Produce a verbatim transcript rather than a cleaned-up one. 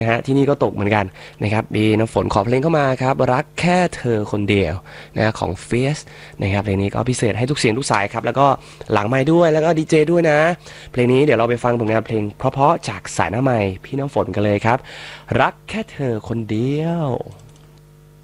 นะฮะที่นี่ก็ตกเหมือนกันนะครับมีน้ำฝนขอเพลงเข้ามาครับรักแค่เธอคนเดียวนะของเฟสนะครับเพลงนี้ก็พิเศษให้ทุกเสียงทุกสายครับแล้วก็หลังไมค์ด้วยแล้วก็ดีเจด้วยนะเพลงนี้เดี๋ยวเราไปฟังผลงานเพลงเพราะๆจากสายหน้าไมค์พี่น้ำฝนกันเลยครับรักแค่เธอคนเดียว